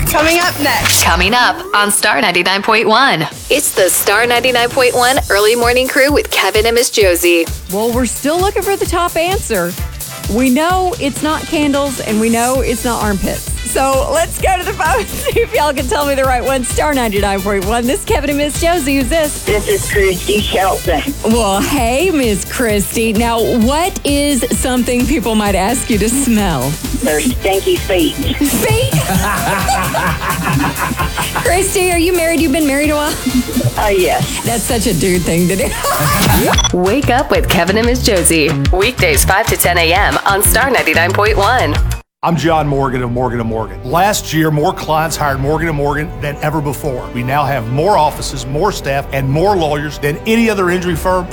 Coming up next. Coming up on Star 99.1. It's the Star 99.1 Early Morning Crew with Kevin and Miss Josie. Well, we're still looking for the top answer. We know it's not candles, and we know it's not armpits. So let's go to the phone and see if y'all can tell me the right one. Star 99.1. This is Kevin and Miss Josie. Who's this? This is Christy Shelton. Well, hey, Miss Christy. Now, what is something people might ask you to smell? Their stinky feet. Feet? Christy, are you married? You've been married a while? Yes. That's such a dude thing to do. Wake up with Kevin and Miss Josie. Weekdays 5 to 10 a.m. on Star 99.1. I'm John Morgan of Morgan & Morgan. Last year, more clients hired Morgan & Morgan than ever before. We now have more offices, more staff, and more lawyers than any other injury firm